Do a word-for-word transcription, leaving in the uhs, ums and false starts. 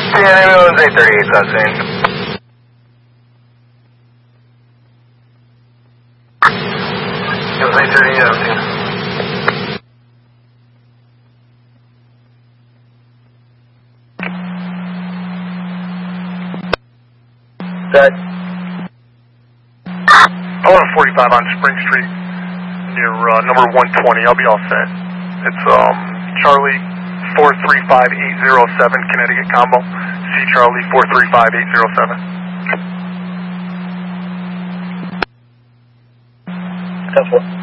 Yeah, ambulance eight thirty-eight, that's in. Ambulance eight thirty-eight, that's in. Good. eleven forty-five on Spring Street near uh, number one twenty. I'll be all set. It's um, Charlie four three five eight zero seven, Connecticut combo. C Charlie four three five eight zero seven. That's what.